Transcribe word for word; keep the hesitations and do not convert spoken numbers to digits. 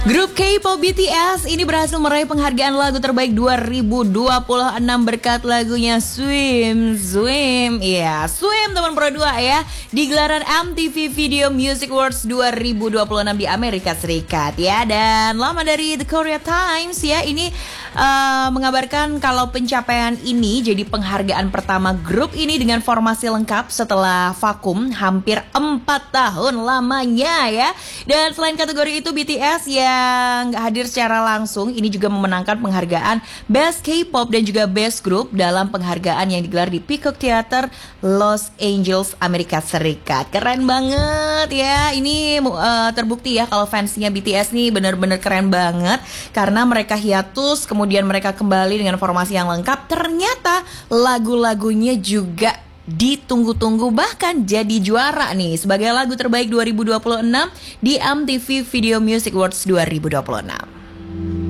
Grup K-pop B T S ini berhasil meraih penghargaan lagu terbaik dua ribu dua puluh enam berkat lagunya Swim, Swim, iya Swim teman Pro dua ya, di gelaran M T V Video Music Awards dua ribu dua puluh enam di Amerika Serikat ya. Dan lama dari The Korea Times ya, ini uh, mengabarkan kalau pencapaian ini jadi penghargaan pertama grup ini dengan formasi lengkap setelah vakum hampir empat tahun lamanya ya. Dan selain kategori itu, B T S ya yang hadir secara langsung ini juga memenangkan penghargaan Best K-pop dan juga Best Group dalam penghargaan yang digelar di Peacock Theater Los Angeles, Amerika Serikat. Keren banget ya, ini uh, terbukti ya kalau fansnya B T S nih bener-bener keren banget karena mereka hiatus kemudian mereka kembali dengan formasi yang lengkap. Ternyata lagu-lagunya juga ditunggu-tunggu bahkan jadi juara nih sebagai lagu terbaik dua ribu dua puluh enam di M T V Video Music Awards dua ribu dua puluh enam.